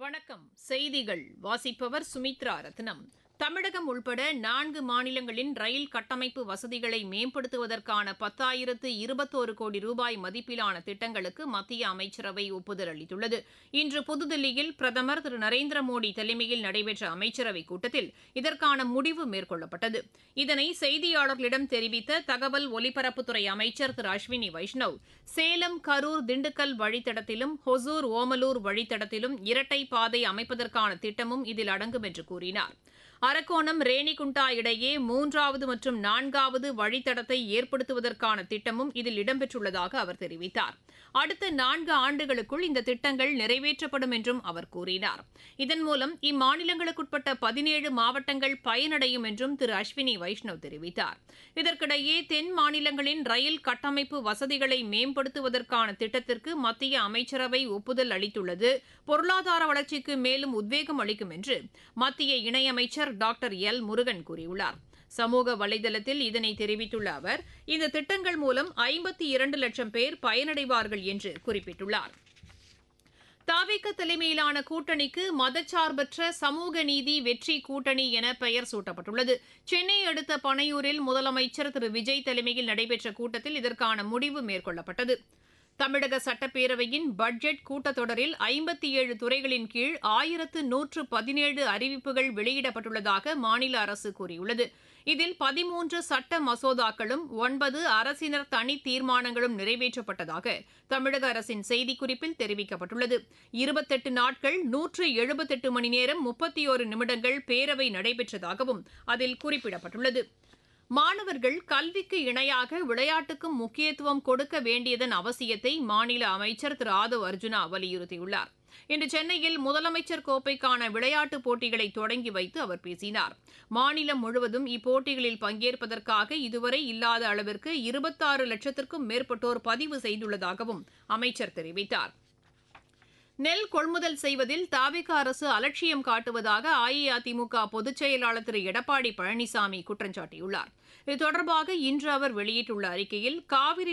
வணக்கம். செய்திகள் வாசிப்பவர் சுமித்ரா ரத்னம். தமிழகம் உள்பட 4 மாநிலங்களின் ரயில் கட்டமைப்பு வசதிகளை மேம்படுத்துவதற்கான 10,021 கோடி ரூபாய் மதிப்பிலான திட்டங்களுக்கு மத்திய அமைச்சரவை ஒப்புதல் அளித்துள்ளது. இன்று புதுதில்லியில் பிரதமர் திரு நரேந்திர மோடி தலைமையில் நடைபெற்ற அமைச்சரவைக் கூட்டத்தில் இதற்கான முடிவு மேற்கொள்ளப்பட்டது. இதனை செய்தியாளர்களிடம் தெரிவித்த தகவல் ஒலிபரப்புத்துறை அமைச்சர் திரு அஸ்வினி வைஷ்ணவ், சேலம் கரூர் திண்டுக்கல் வழித்தடத்திலும் ஹொசூர் ஓமலூர் வழித்தடத்திலும் இரட்டை பாதை அமைப்பதற்கான திட்டமும் இதில் அடங்கும் என்று கூறினார். அரக்கோணம் ரேணிகுண்டா இடையே 3வது மற்றும் 4வது வழித்தடத்தை ஏற்படுத்துவதற்கான திட்டமும் இதில் இடம்பெற்றுள்ளதாக அவர் தெரிவித்தார். அடுத்த 4 ஆண்டுகளுக்குள் இந்த திட்டங்கள் நிறைவேற்றப்படும் என்றும் அவர் கூறினார். இதன் மூலம் இம்மாநிலங்களுக்குட்பட்ட 17 மாவட்டங்கள் பயனடையும் என்றும் திரு அஸ்வினி வைஷ்ணவ் தெரிவித்தார். இதற்கிடையே தென் மாநிலங்களின் ரயில் கட்டமைப்பு வசதிகளை மேம்படுத்துவதற்கான திட்டத்திற்கு மத்திய அமைச்சரவை ஒப்புதல் அளித்துள்ளது பொருளாதார வளர்ச்சிக்கு மேலும் உத்வேகம் அளிக்கும் என்று மத்திய இணையமைச்சர் டாக்டர் எல் முருகன் கூறியுள்ளார். சமூக வலைதளத்தில் இதனை தெரிவித்துள்ள அவர், இந்த திட்டங்கள் மூலம் 52 லட்சம் பேர் பயனடைவார்கள் என்று குறிப்பிட்டுள்ளார். தவிக தலைமையிலான கூட்டணிக்கு மதச்சார்பற்ற சமூக நீதி வெற்றி கூட்டணி என பெயர் சூட்டப்பட்டுள்ளது. சென்னை அடுத்த பனையூரில் முதலமைச்சர் திரு விஜய் தலைமையில் நடைபெற்ற கூட்டத்தில் இதற்கான முடிவு மேற்கொள்ளப்பட்டது. தமிழக சட்டப்பேரவையின் பட்ஜெட் கூட்டத்தொடரில் 57 துறைகளின் கீழ் 1117 அறிவிப்புகள் வெளியிடப்பட்டுள்ளதாக மாநில அரசு கூறியுள்ளது. இதில் 13 சட்ட மசோதாக்களும் 9 அரசினர் தனி தீர்மானங்களும் நிறைவேற்றப்பட்டதாக தமிழக அரசின் செய்திக்குறிப்பில் தெரிவிக்கப்பட்டுள்ளது. 28 நாட்கள் 178 மணி நேரம் 31 நிமிடங்கள் பேரவை நடைபெற்றதாகவும் அதில் குறிப்பிடப்பட்டுள்ளது. மாணவர்கள் கல்விக்கு இணையாக விளையாட்டுக்கும் முக்கியத்துவம் கொடுக்க வேண்டியதன் அவசியத்தை மாநில அமைச்சர் திரு ஆதவ் அர்ஜுனா வலியுறுத்தியுள்ளார். இன்று சென்னையில் முதலமைச்சர் கோப்பைக்கான விளையாட்டுப் போட்டிகளை தொடங்கி வைத்து அவர் பேசினார். மாநிலம் முழுவதும் இப்போட்டிகளில் பங்கேற்பதற்காக இதுவரை இல்லாத அளவிற்கு 26 லட்சத்திற்கும் மேற்பட்டோர் பதிவு செய்துள்ளதாகவும் அமைச்சர் தெரிவித்தார். நெல் கொள்முதல் செய்வதில் தவிக அரசு அலட்சியம் காட்டுவதாக அஇஅதிமுக பொதுச் செயலாளர் திரு எடப்பாடி பழனிசாமி குற்றம் சாட்டியுள்ளார். இது தொடர்பாக இன்று அவர் வெளியிட்டுள்ள அறிக்கையில், காவிரி